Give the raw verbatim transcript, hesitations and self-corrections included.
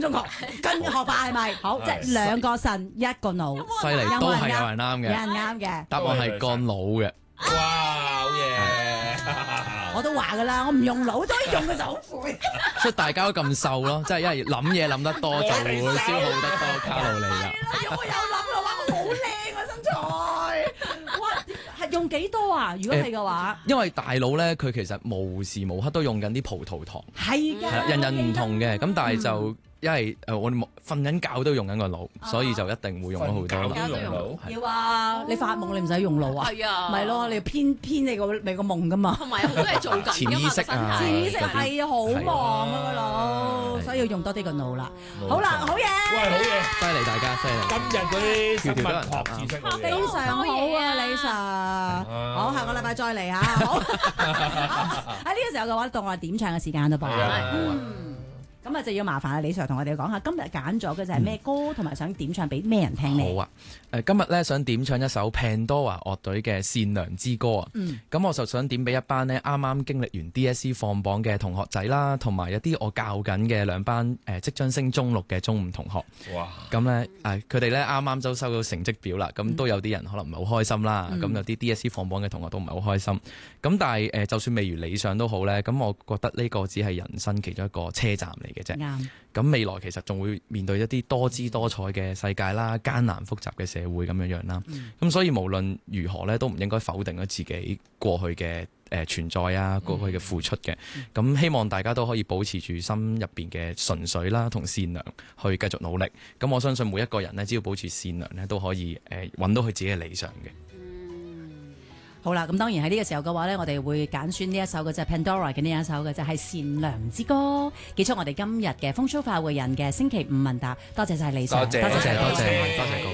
中學，跟學霸係咪？好，即係兩個腎一個腦， 犀利，都係有人啱嘅。 有人啱嘅。 答案係個腦嘅。 哇，好嘢！ 我都話㗎啦，我唔用腦都用嘅就好攰。 所以大家都咁瘦咯，即係因為諗嘢諗得多就會消耗得多卡路里啦。 如果我有諗嘅話，我好靚啊身材。哇，係用幾多啊？如果係嘅話， 因為大腦咧，佢其實無時無刻都用緊啲葡萄糖， 係㗎， 係啦，人人唔同嘅，咁但係就。因為誒我哋冇瞓緊覺都用緊個腦，所以就一定會用咗好多瞓覺都用腦。 要啊！你發夢你唔使用腦啊？ 係啊， 咪咯，你偏偏你個你個夢㗎嘛。 同埋有好多嘢做緊㗎嘛， 潛意識啊潛意識係啊，好忙啊個腦，所以要用多啲個腦啦。好啦，好嘢！ 喂，好嘢！ 犀利大家，犀利！ 今日嗰啲生物學知識好非嘢。 常好啊，李 Sir。好，下個禮拜再嚟啊！好，喺呢個時候嘅話，到我哋點唱嘅時間啦噃。嗯。咁啊就要麻煩阿李 Sir 同我哋講下，今日揀咗嘅就係咩歌，同埋想點唱俾咩人聽呢？ 好啊，誒今日咧想點唱一首 Pandora 樂隊嘅《善良之歌》啊。嗯。咁我就想點俾一班呢啱啱經歷完 D S E 放榜嘅同學仔啦，同埋一啲我教緊嘅兩班誒即將升中六嘅中五同學。哇！咁咧誒佢哋咧啱啱就收到成績表啦，咁都有啲人可能唔係好開心啦，咁、嗯、有啲 D S E 放榜嘅同學都唔係好開心。咁但係誒就算未如理想都好咧，咁我覺得呢個只係人生其中一個車站嚟嘅啫。啱。咁未來其實仲會面對一啲多姿多彩嘅世界啦，艱難複雜嘅社會咁樣樣啦。咁、嗯、所以無論如何咧，都唔應該否定咗自己過去嘅誒、呃、存在啊，過去嘅付出嘅。咁、嗯、希望大家都可以保持住心入邊嘅純粹啦，同善良去繼續努力。咁我相信每一個人咧，只要保持善良咧，都可以誒揾、呃、到佢自己嘅理想嘅。 好啦，咁當然喺呢個時候嘅話呢，我哋會揀選呢一首嘅就係 Pandora 嘅呢一首嘅就係善良之歌，結束我哋今日嘅風騷快活人嘅星期五問答。多謝晒李 Sir， 多謝多謝多謝多謝。